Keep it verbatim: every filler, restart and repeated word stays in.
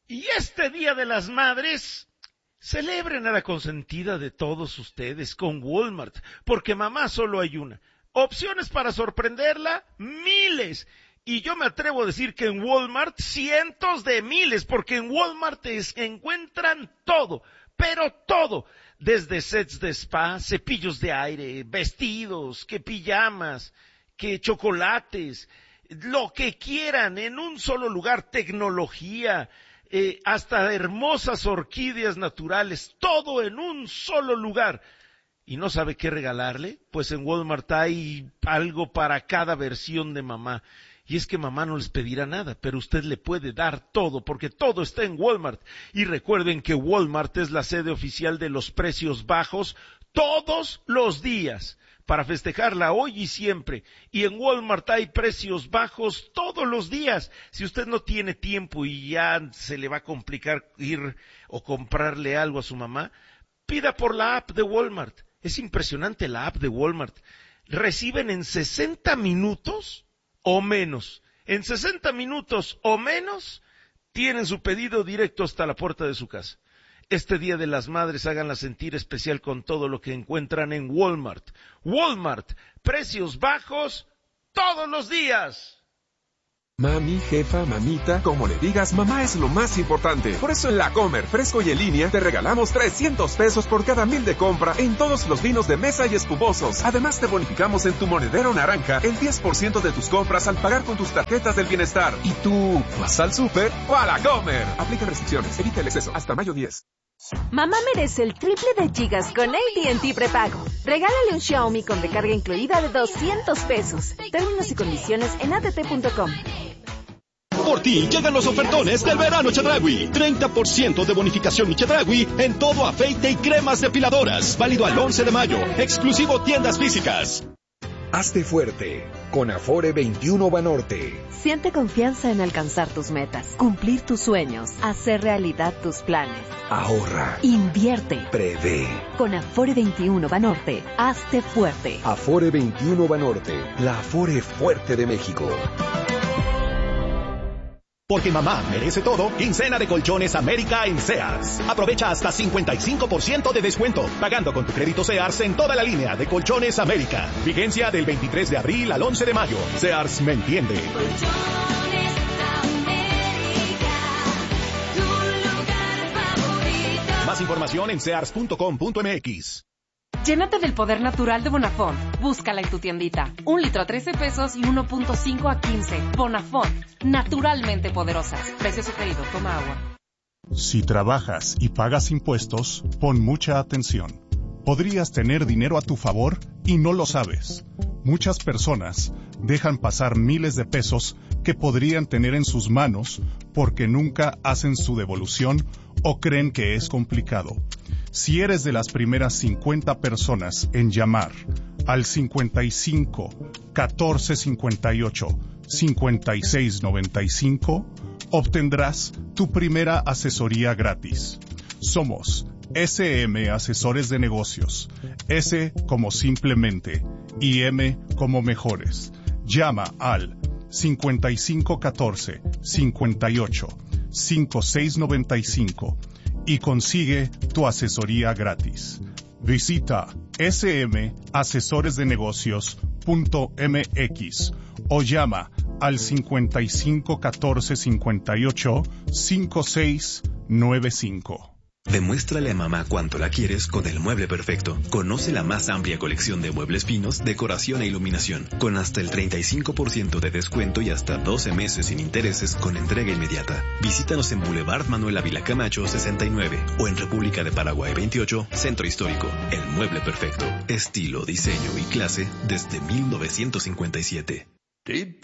Y este Día de las Madres, celebren a la consentida de todos ustedes con Walmart, porque mamá solo hay una. Opciones para sorprenderla, miles. Y yo me atrevo a decir que en Walmart cientos de miles, porque en Walmart es, encuentran todo, pero todo. Desde sets de spa, cepillos de aire, vestidos, que pijamas, que chocolates, lo que quieran en un solo lugar, tecnología, eh, hasta hermosas orquídeas naturales, todo en un solo lugar. ¿Y no sabe qué regalarle? Pues en Walmart hay algo para cada versión de mamá. Y es que mamá no les pedirá nada, pero usted le puede dar todo, porque todo está en Walmart. Y recuerden que Walmart es la sede oficial de los precios bajos todos los días, para festejarla hoy y siempre. Y en Walmart hay precios bajos todos los días. Si usted no tiene tiempo y ya se le va a complicar ir o comprarle algo a su mamá, pida por la app de Walmart. Es impresionante la app de Walmart. Reciben en sesenta minutos o menos. En sesenta minutos o menos tienen su pedido directo hasta la puerta de su casa. Este Día de las Madres háganla sentir especial con todo lo que encuentran en Walmart. Walmart, precios bajos todos los días. Mami, jefa, mamita, como le digas, mamá es lo más importante. Por eso en La Comer, fresco y en línea, te regalamos trescientos pesos por cada mil de compra en todos los vinos de mesa y espumosos. Además, te bonificamos en tu monedero naranja el diez por ciento de tus compras al pagar con tus tarjetas del bienestar. ¿Y tú, vas al súper o a La Comer? Aplica restricciones, evita el exceso. Hasta mayo diez. Mamá merece el triple de gigas con A T and T prepago. Regálale un Xiaomi con recarga incluida de doscientos pesos. Términos y condiciones en a t t punto com. Por ti llegan los ofertones del verano Chedraui. treinta por ciento de bonificación Chedraui en todo afeite y cremas depiladoras. Válido al once de mayo. Exclusivo tiendas físicas. Hazte fuerte con Afore veintiuno Banorte. Siente confianza en alcanzar tus metas, cumplir tus sueños, hacer realidad tus planes. Ahorra. Invierte. Prevé. Con Afore veintiuno Banorte, hazte fuerte. Afore veintiuno Banorte, la Afore fuerte de México. Porque mamá merece todo, quincena de Colchones América en Sears. Aprovecha hasta cincuenta y cinco por ciento de descuento, pagando con tu crédito Sears en toda la línea de Colchones América. Vigencia del veintitrés de abril al once de mayo. Sears me entiende. Colchones América, tu lugar favorito. Más información en sears punto com punto m x. Llénate del poder natural de Bonafont. Búscala en tu tiendita. Un litro a trece pesos y uno punto cinco a quince. Bonafont. Naturalmente poderosas. Precio sugerido. Toma agua. Si trabajas y pagas impuestos, pon mucha atención. Podrías tener dinero a tu favor y no lo sabes. Muchas personas dejan pasar miles de pesos que podrían tener en sus manos porque nunca hacen su devolución o creen que es complicado. Si eres de las primeras cincuenta personas en llamar al cincuenta y cinco, catorce cincuenta y ocho, cincuenta y seis noventa y cinco, obtendrás tu primera asesoría gratis. Somos S M Asesores de Negocios, S como simplemente y M como mejores. Llama al cincuenta y cinco catorce, cincuenta y ocho, cincuenta y seis noventa y cinco y consigue tu asesoría gratis. Visita ese eme asesores de negocios punto m x o llama al cincuenta y cinco catorce cincuenta y ocho cincuenta y seis noventa y cinco. Demuéstrale a mamá cuánto la quieres con el mueble perfecto. Conoce la más amplia colección de muebles finos, decoración e iluminación, con hasta el treinta y cinco por ciento de descuento y hasta doce meses sin intereses con entrega inmediata. Visítanos en Boulevard Manuel Ávila Camacho sesenta y nueve o en República de Paraguay veintiocho, Centro Histórico. El mueble perfecto. Estilo, diseño y clase desde mil novecientos cincuenta y siete.